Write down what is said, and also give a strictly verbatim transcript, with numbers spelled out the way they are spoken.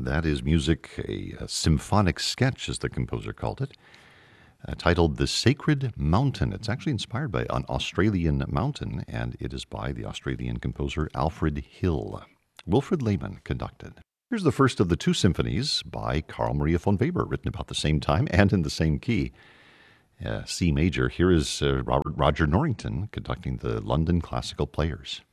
That is music, a, a symphonic sketch, as the composer called it, uh, titled The Sacred Mountain. It's actually inspired by an Australian mountain, and it is by the Australian composer Alfred Hill. Wilfrid Lehman conducted. Here's the first of the two symphonies by Carl Maria von Weber, written about the same time and in the same key. Uh, C major. Here is uh, Robert Roger Norrington conducting the London Classical Players.